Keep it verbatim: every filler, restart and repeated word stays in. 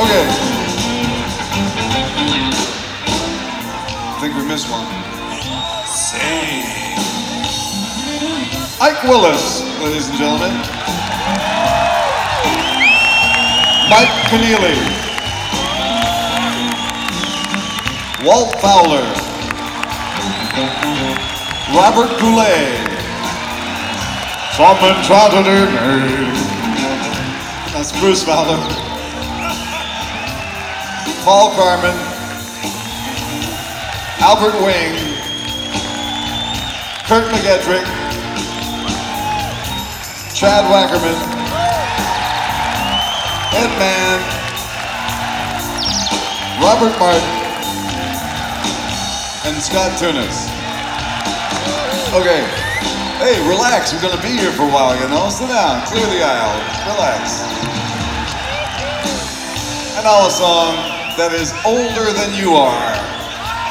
Okay. I think we missed one. Sing. Ike Willis, ladies and gentlemen. Mike Keneally. Walt Fowler. Robert Goulet. Something tragedy. That's Bruce Fowler. Paul Carmen. Albert Wing. Kurt McGettrick. Chad Wackerman. Ed Mann. Robert Martin. And Scott Tunis. Okay. Hey, relax. We're gonna be here for a while, you know? Sit down, clear the aisle, relax. And now a song that is older than you are.